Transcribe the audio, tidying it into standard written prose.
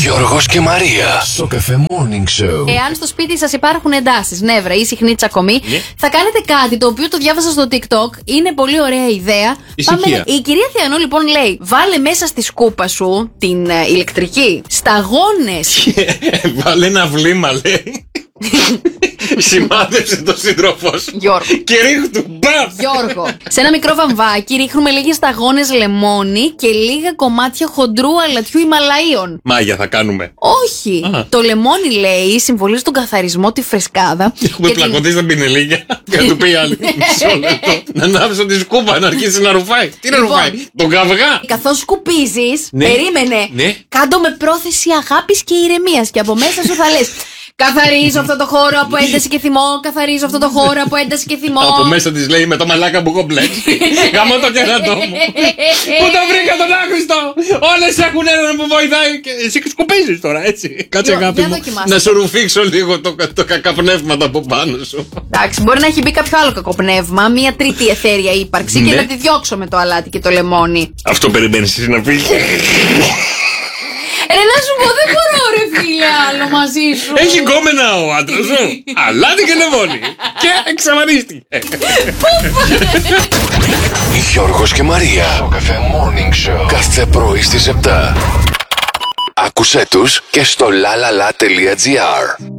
Γιώργος και Μαρία στο Cafe Morning Show. Εάν στο σπίτι σας υπάρχουν εντάσεις, νεύρα ή συχνή τσακωμή, θα κάνετε κάτι το οποίο το διάβασα στο TikTok. Είναι πολύ ωραία ιδέα. Η κυρία Θεανού λοιπόν λέει: βάλε μέσα στη σκούπα σου την ηλεκτρική σταγόνες. Βάλε ένα βλήμα, λέει. Σημάδεψε το σύντροφό σου. Γιώργο. Και ρίχνου μπαφ. Γιώργο. Σε ένα μικρό βαμβάκι ρίχνουμε λίγες σταγόνες λεμόνι και λίγα κομμάτια χοντρού αλατιού Ιμαλαίων. Μάγια θα κάνουμε. Όχι. Το λεμόνι, λέει, συμβολίζει τον καθαρισμό, τη φρεσκάδα. Έχουμε πλακωθεί στα πινελίκια. Και να του πει άλλη. Μισό λεπτό. Να ανάψω τη σκούπα να αρχίσει να ρουφάει. Τι να ρουφάει, τον καυγά. Καθώς σκουπίζεις, περίμενε. Κάντο με πρόθεση αγάπης και ηρεμίας. Και από μέσα σου θα λες: καθαρίζω αυτό το χώρο από ένταση και θυμό. Καθαρίζω αυτό το χώρο από ένταση και θυμό. Από μέσα της λέει: με το μαλάκα που έχω μπλέξει. Γαμώ το κερατό μου. Πού το βρήκα τον άχρηστο. Όλες έχουν έναν που βοηθάει. Και εσύ σκουπίζεις τώρα, έτσι. Κάτσε αγάπη μου. Να σου ρουφήξω λίγο το κακαπνεύματα από πάνω σου. Εντάξει, μπορεί να έχει μπει κάποιο άλλο κακοπνεύμα. Μία τρίτη εθέρια ύπαρξη και να τη διώξω με το αλάτι και το λεμόνι. Αυτό περιμένεις εσύ να πεις. Ρε να σου πω, δεν μπορώ ρε φίλε άλλο μαζί σου. Έχει γκόμενα ο άντρας σου. Αλάτι και λεμόνι. Και εξαφανίστηκε. Γιώργος και Μαρία στο Cafe Morning Show. Κάθε πρωί στις 7. Άκουσέ τους και στο lalala.gr.